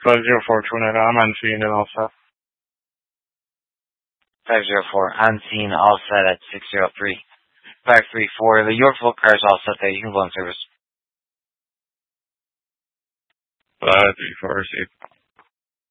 504 Tornado. I'm on scene and all set. 504 on scene, all set at 603. 534. The Yorkville car is all set there. You can go on service. 534, see.